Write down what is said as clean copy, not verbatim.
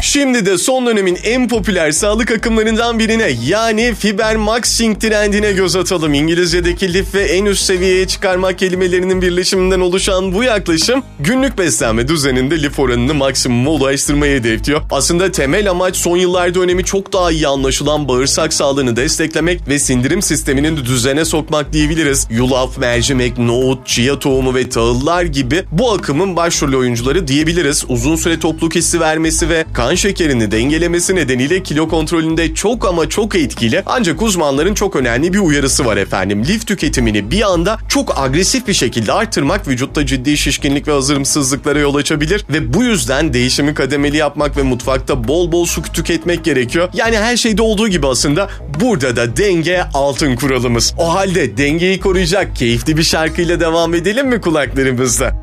Şimdi de son dönemin en popüler sağlık akımlarından birine, yani Fibermaxing trendine göz atalım. İngilizce'deki lif ve en üst seviyeye çıkarmak kelimelerinin birleşiminden oluşan bu yaklaşım günlük beslenme düzeninde lif oranını maksimuma ulaştırmayı hedefliyor. Aslında temel amaç son yıllarda önemi çok daha iyi anlaşılan bağırsak sağlığını desteklemek ve sindirim sistemini düzene sokmak diyebiliriz. Yulaf, mercimek, nohut, chia tohumu ve tahıllar gibi bu akımın başrol oyuncuları diyebiliriz. Uzun süre tokluk hissi vermesi ve kan şekerini dengelemesi nedeniyle kilo kontrolünde çok ama çok etkili. Ancak uzmanların çok önemli bir uyarısı var efendim. Lif tüketimini bir anda çok agresif bir şekilde artırmak vücutta ciddi şişkinlik ve hazımsızlıklara yol açabilir ve bu yüzden değişimi kademeli yapmak ve mutfakta bol bol su tüketmek gerekiyor. Yani her şeyde olduğu gibi aslında burada da denge altın kuralımız. O halde dengeyi koruyacak keyifli bir şarkıyla devam edelim mi kulaklarımızda?